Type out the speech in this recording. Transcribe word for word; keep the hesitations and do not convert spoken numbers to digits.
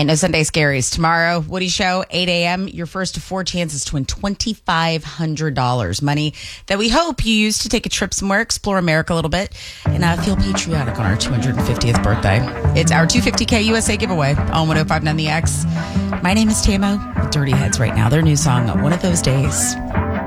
right, no Sunday Scaries. Tomorrow, Woody Show, eight a.m. Your first of four chances to win twenty-five hundred dollars. Money that we hope you use to take a trip somewhere, explore America a little bit, and uh, feel patriotic on our two hundred fiftieth birthday. It's our two hundred fifty K U S A giveaway on one oh five point nine The X. My name is Tamo with Dirty Heads right now. Their new song, One of Those Days.